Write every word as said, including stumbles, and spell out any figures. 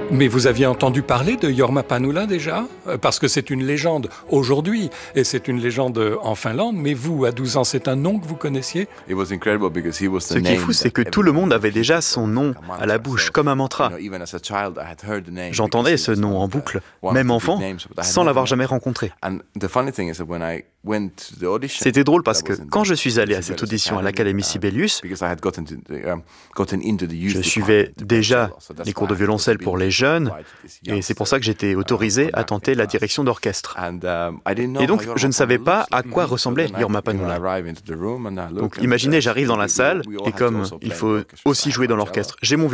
Mais vous aviez entendu parler de Jorma Panula déjà? Parce que c'est une légende aujourd'hui, et c'est une légende en Finlande, mais vous, à douze ans, c'est un nom que vous connaissiez? Ce qui est fou, c'est que tout le monde avait déjà son nom à la bouche, comme un mantra. J'entendais ce nom en boucle, même enfant, sans l'avoir jamais rencontré. C'était drôle parce que quand je suis allé à cette audition à l'Académie Sibelius, je suivais déjà les cours de violoncelle pour les jeunes, et c'est pour ça que j'étais autorisé à tenter la direction d'orchestre. Et donc, je ne savais pas à quoi ressemblait Jorma Panula. Donc, imaginez, j'arrive dans la salle, et comme il faut aussi jouer dans l'orchestre, j'ai mon